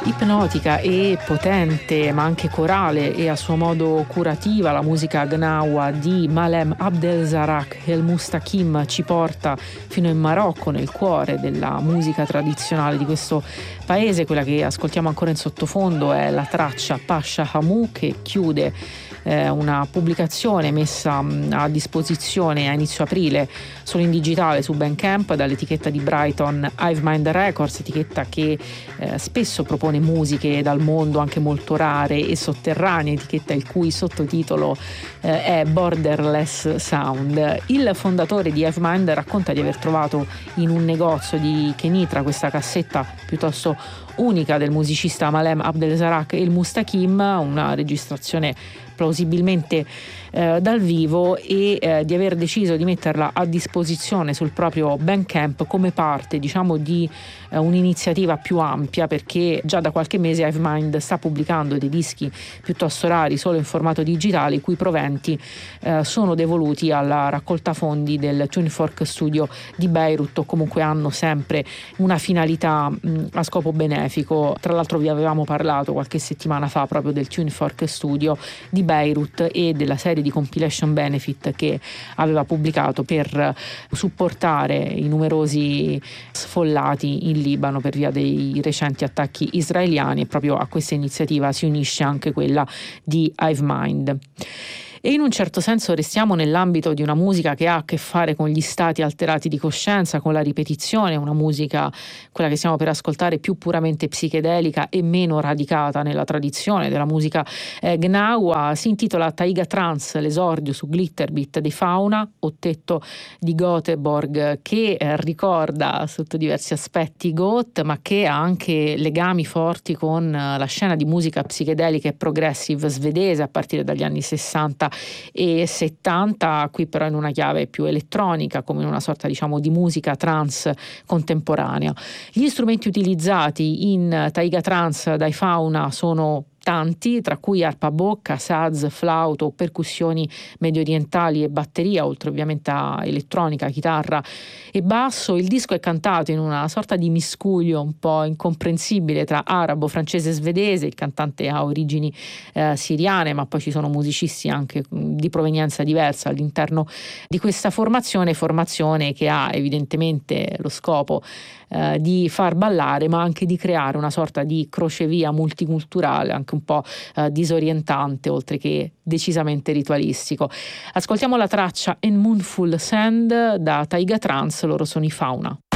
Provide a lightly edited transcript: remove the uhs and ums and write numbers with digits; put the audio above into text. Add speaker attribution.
Speaker 1: Ipnotica e potente, ma anche corale e a suo modo curativa, la musica Gnawa di Malem Abdelzarak El Mustaqim ci porta fino in Marocco, nel cuore della musica tradizionale di questo paese. Quella che ascoltiamo ancora in sottofondo è la traccia Pasha Hamou, che chiude una pubblicazione messa a disposizione a inizio aprile solo in digitale su Bandcamp dall'etichetta di Brighton Hive Mind Records, etichetta che spesso propone musiche dal mondo anche molto rare e sotterranee, etichetta il cui sottotitolo è Borderless Sound. Il fondatore di Hive Mind racconta di aver trovato in un negozio di Kenitra questa cassetta piuttosto unica del musicista Malem Abdelzarak El Mustaqim, una registrazione plausibilmente dal vivo, e di aver deciso di metterla a disposizione sul proprio Bandcamp come parte, diciamo, di un'iniziativa più ampia, perché già da qualche mese Hive Mind sta pubblicando dei dischi piuttosto rari solo in formato digitale, i cui proventi sono devoluti alla raccolta fondi del TuneFork Studio di Beirut, o comunque hanno sempre una finalità a scopo benefico. Tra l'altro vi avevamo parlato qualche settimana fa proprio del TuneFork Studio di Beirut e della serie di compilation benefit che aveva pubblicato per supportare i numerosi sfollati in Libano per via dei recenti attacchi israeliani, e proprio a questa iniziativa si unisce anche quella di Hive Mind. E in un certo senso restiamo nell'ambito di una musica che ha a che fare con gli stati alterati di coscienza, con la ripetizione, una musica, quella che stiamo per ascoltare, più puramente psichedelica e meno radicata nella tradizione della musica Gnawa. Si intitola Taiga Trance, l'esordio su Glitterbeat di Fauna, ottetto di Göteborg, che ricorda sotto diversi aspetti Goth, ma che ha anche legami forti con la scena di musica psichedelica e progressive svedese a partire dagli anni 60 e 70, qui però in una chiave più elettronica, come in una sorta, diciamo, di musica trance contemporanea. Gli strumenti utilizzati in Taiga Trance dai Fauna sono tanti, tra cui arpa a bocca, saz, flauto, percussioni medio orientali e batteria, oltre ovviamente a elettronica, chitarra e basso. Il disco è cantato in una sorta di miscuglio un po' incomprensibile tra arabo, francese e svedese. Il cantante ha origini siriane, ma poi ci sono musicisti anche di provenienza diversa all'interno di questa formazione che ha evidentemente lo scopo di far ballare, ma anche di creare una sorta di crocevia multiculturale, anche un po' disorientante, oltre che decisamente ritualistico. Ascoltiamo la traccia En Moonful Sand da Taiga Trance, loro sono i Fauna.